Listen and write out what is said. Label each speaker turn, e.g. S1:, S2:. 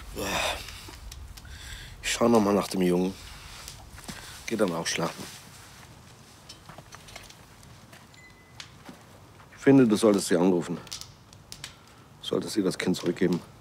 S1: Ich schaue noch mal nach dem Jungen. Geh dann auch schlafen. Ich finde, du solltest sie anrufen. Solltest sie das Kind zurückgeben.